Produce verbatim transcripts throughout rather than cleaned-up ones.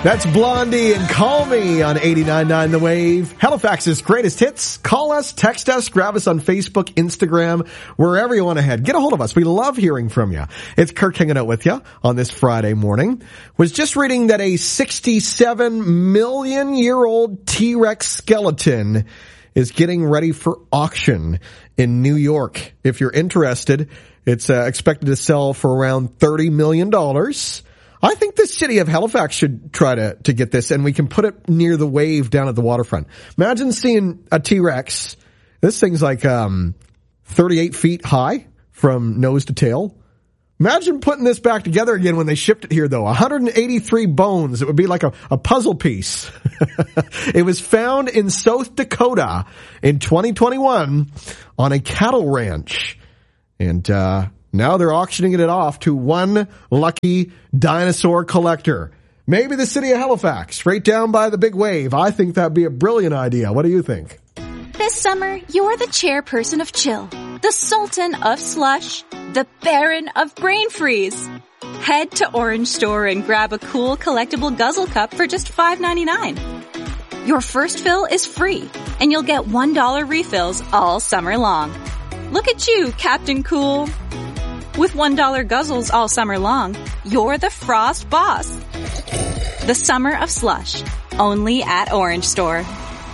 That's Blondie and Call Me on eighty-nine point nine The Wave. Halifax's greatest hits. Call us, text us, grab us on Facebook, Instagram, wherever you want to head. Get a hold of us. We love hearing from you. It's Kirk hanging out with you on this Friday morning. Was just reading that a sixty-seven million year old T-Rex skeleton is getting ready for auction in New York. If you're interested, it's uh, expected to sell for around thirty million dollars. I think the city of Halifax should try to, to get this, and we can put it near the Wave down at the waterfront. Imagine seeing a T-Rex. This thing's like um thirty-eight feet high from nose to tail. Imagine putting this back together again when they shipped it here, though. one hundred eighty-three bones. It would be like a, a puzzle piece. It was found in South Dakota in twenty twenty-one on a cattle ranch. And uh now they're auctioning it off to one lucky dinosaur collector. Maybe the city of Halifax, right down by the big Wave. I think that'd be a brilliant idea. What do you think? This summer, you're the chairperson of chill, the sultan of slush, the baron of brain freeze. Head to Orange Store and grab a cool collectible guzzle cup for just five ninety-nine. Your first fill is free, and you'll get one dollar refills all summer long. Look at you, Captain Cool. With one dollar guzzles all summer long, you're the Frost boss. The summer of slush, only at Orange Store.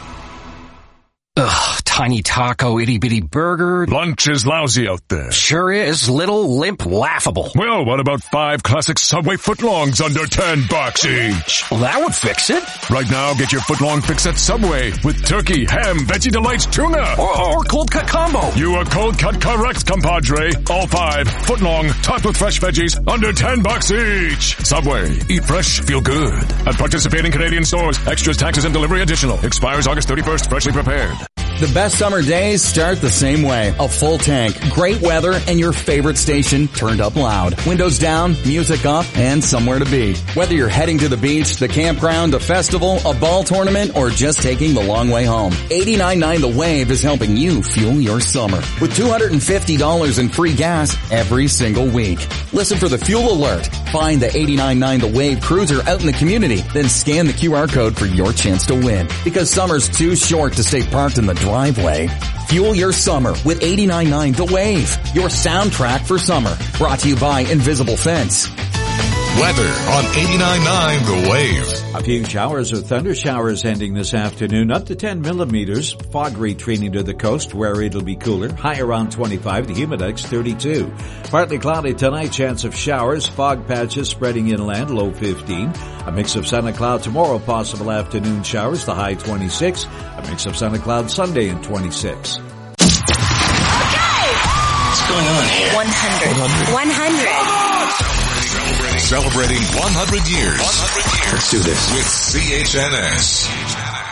Ugh, tiny taco, itty-bitty burger. Lunch is lousy out there. Sure is. Little, limp, laughable. Well, what about five classic Subway footlongs under ten bucks each? Well, that would fix it. Right now, get your footlong fix at Subway with turkey, ham, Veggie Delights, tuna. Or, or cold cut combo. You are cold cut correct, compadre. All five, footlong, topped with fresh veggies, under ten bucks each. Subway, eat fresh, feel good. At participating Canadian stores, extras, taxes, and delivery additional. Expires August thirty-first, freshly prepared. The best summer days start the same way. A full tank, great weather, and your favorite station turned up loud. Windows down, music up, and somewhere to be. Whether you're heading to the beach, the campground, a festival, a ball tournament, or just taking the long way home, eighty-nine point nine The Wave is helping you fuel your summer with two hundred fifty dollars in free gas every single week. Listen for the fuel alert. Find the eighty-nine point nine The Wave cruiser out in the community, then scan the Q R code for your chance to win. Because summer's too short to stay parked in the driveway. Fuel your summer with eighty-nine point nine The Wave, your soundtrack for summer. Brought to you by Invisible Fence. Weather on eighty-nine point nine The Wave. A few showers or thunder showers ending this afternoon, up to ten millimeters. Fog retreating to the coast where it'll be cooler. High around twenty-five, the humidex thirty-two. Partly cloudy tonight, chance of showers. Fog patches spreading inland, low fifteen. A mix of sun and cloud tomorrow, possible afternoon showers, the high twenty-six. A mix of sun and cloud Sunday and twenty-six. Okay! What's going on here? one hundred. one hundred. Celebrating one hundred years. one hundred years. Let's do this. With C H N S.